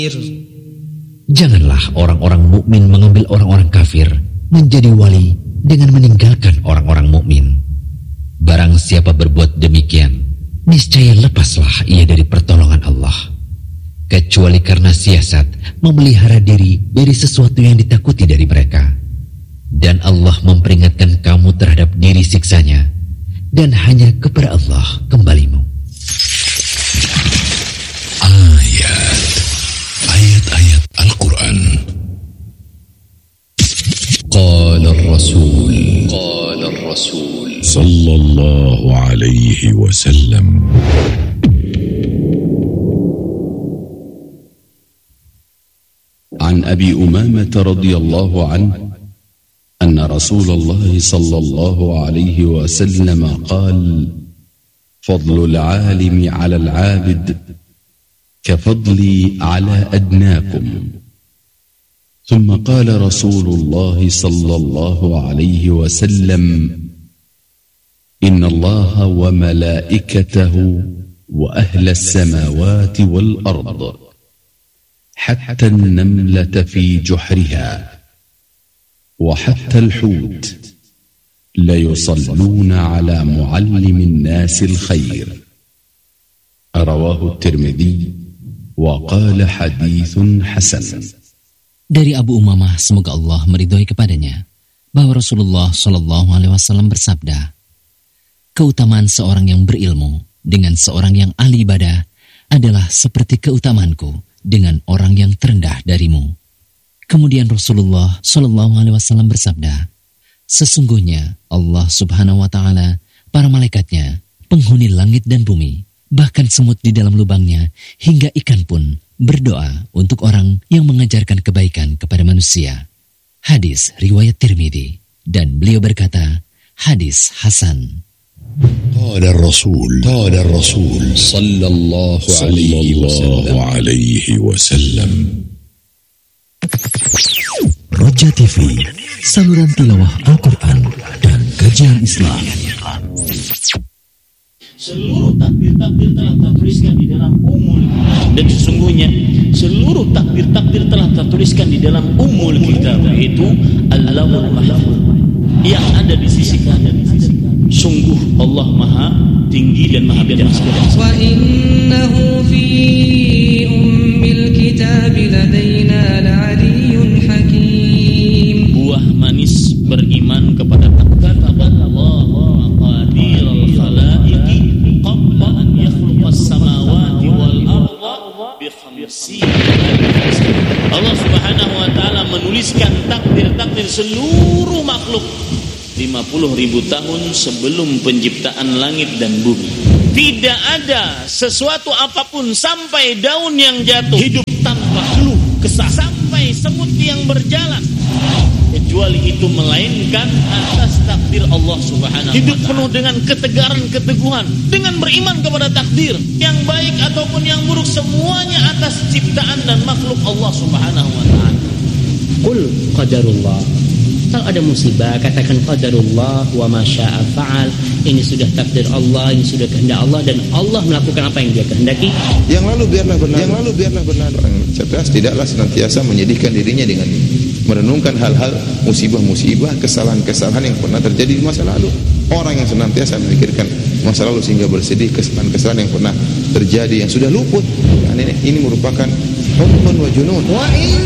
Janganlah orang-orang mukmin mengambil orang-orang kafir menjadi wali dengan meninggalkan orang-orang mukmin. Barang siapa berbuat demikian, niscaya lepaslah ia dari pertolongan Allah, kecuali karena siasat memelihara diri dari sesuatu yang ditakuti dari mereka. Dan Allah memperingatkan kamu terhadap diri siksanya, dan hanya kepada Allah kembalimu. Ayat-ayat Al-Quran. Qala Rasul sallallahu alaihi wasallam. An Abi Umamah radhiyallahu anhu أن رسول الله صلى الله عليه وسلم قال: فضل العالم على العابد كفضلي على أدناكم. ثم قال رسول الله صلى الله عليه وسلم: إن الله وملائكته وأهل السماوات والأرض حتى النملة في جحرها وحتى الحوت ليصلون على معلم الناس الخير. رواه الترمذي وقال حديث حسن. Dari Abu Umamah, semoga Allah meridhoi kepadanya, bahwa Rasulullah Shallallahu Alaihi Wasallam bersabda, keutamaan seorang yang berilmu dengan seorang yang ahli ibadah adalah seperti keutamanku dengan orang yang terendah darimu. Kemudian Rasulullah Shallallahu Alaihi Wasallam bersabda, sesungguhnya Allah Subhanahu Wa Taala, para malaikatnya, penghuni langit dan bumi, bahkan semut di dalam lubangnya, hingga ikan pun berdoa untuk orang yang mengajarkan kebaikan kepada manusia. Hadis riwayat Tirmidzi, dan beliau berkata, hadis hasan. Qala Rasul sallallahu alaihi wasallam. Roja TV, saluran tilawah Al-Quran dan kajian Islam. Seluruh takbir-takbir telah tertuliskan di dalam Ummul Kitab, dan sesungguhnya seluruh takbir-takbir telah tertuliskan di dalam Ummul Kitab, yaitu Al-Lawhul Mahfuz yang ada di sisi kanan. Sungguh Allah Maha Tinggi dan Maha Bijaksana. Wa innahu fi ummil kitab ladaina la'aliyyun hakim. Buah manis beriman kepada Allah qadir al-khalaiqi qabla an yakhluqas samawati wal arda bi 50. Allah Subhanahu wa taala menuliskan takdir-takdir seluruh makhluk 50.000 tahun sebelum penciptaan langit dan bumi. Tidak ada sesuatu apapun sampai daun yang jatuh hidup tanpa keluh kesah, sampai semut yang berjalan, kecuali itu melainkan atas takdir Allah Subhanahu wa ta'ala. Hidup penuh dengan ketegaran, keteguhan, dengan beriman kepada takdir yang baik ataupun yang buruk, semuanya atas ciptaan dan makhluk Allah Subhanahu wa ta'ala. Qul qadarullah. Kalau ada musibah, katakan qadarullah wa ma syaa fa'al. Ini sudah takdir Allah, ini sudah kehendak Allah, dan Allah melakukan apa yang Dia kehendaki. Yang lalu biarlah benar. Orang cerdas tidaklah senantiasa menyedihkan dirinya dengan merenungkan hal-hal musibah-musibah, kesalahan-kesalahan yang pernah terjadi di masa lalu. Orang yang senantiasa memikirkan masa lalu sehingga bersedih kesalahan-kesalahan yang pernah terjadi yang sudah luput, ini merupakan hubbun wa junun. Wa in